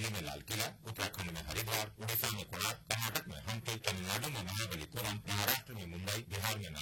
दिल्ली में लाल किला, उत्तराखंड में हरिद्वार, उड़ीसा में कोणार्क, कर्नाटक में हम्पी, तमिलनाडु में महाबलीपुरम, महाराष्ट्र में मुंबई, बिहार में